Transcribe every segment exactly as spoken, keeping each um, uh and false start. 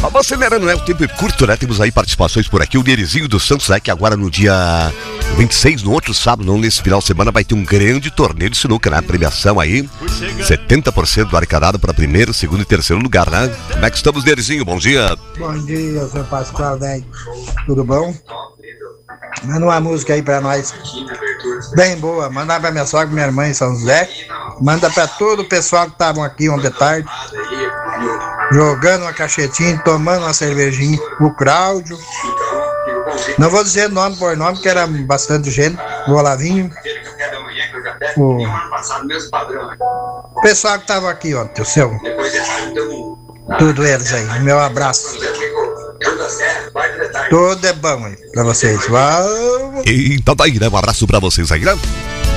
Vamos acelerando, né? O tempo é curto, né? Temos aí participações por aqui. O Nerizinho dos Santos, né? Que agora no dia vinte e seis, no outro sábado, não nesse final de semana, vai ter um grande torneio de sinuca, né? Premiação aí, setenta por cento do arrecadado para primeiro, segundo e terceiro lugar, né? Como é que estamos, Nerizinho? Bom dia. Bom dia, seu Pascoal, velho. Tudo bom? Manda uma música aí pra nós. Bem boa. Manda pra minha sogra, minha irmã em São José. Manda pra todo o pessoal que estavam aqui ontem de tarde, jogando uma cachetinha, tomando uma cervejinha. O Cláudio. Não vou dizer nome por nome, porque era bastante gente. O Olavinho. O pessoal que tava aqui ontem, o seu. Tudo eles aí. Meu abraço. Tudo é bom aí pra vocês. Vamos. Então daí, né? Um abraço pra vocês aí, né?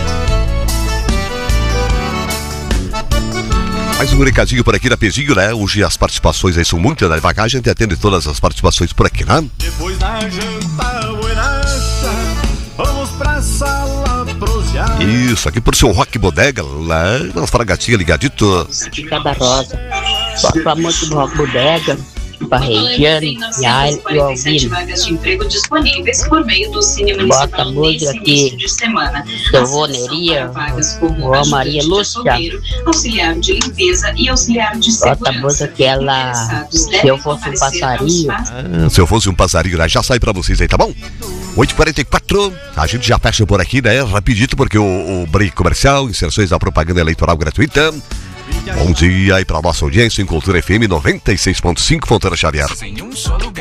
Mais um recadinho por aqui na Pejinho, né? Hoje as participações aí são muitas, né? Devagar a gente atende todas as participações por aqui, né? Depois da janta, buenacha, vamos pra sala prosear. Isso, aqui por seu Rock Bodega, lá nas Fragatinhas ligadito. De cada rosa. Gosto muito do Rock Bodega. Para Regiane, Yael e o Alvino. Vagas de emprego disponíveis por meio do Cine Bota Municipal música nesse aqui. início de semana. Sovoneria, Boa Maria Lúcia. Auxiliar de limpeza e auxiliar de segurança. Bota música aquela Se Eu Fosse um Passarinho. Ah, se eu fosse um passarinho, né? Já sai pra vocês aí, tá bom? oito e quarenta e quatro, a gente já fecha por aqui, né? Rapidito, porque o, o break comercial, inserções da propaganda eleitoral gratuita. Bom dia aí pra nossa audiência em Cultura F M noventa e seis ponto cinco, Fontana Xavier.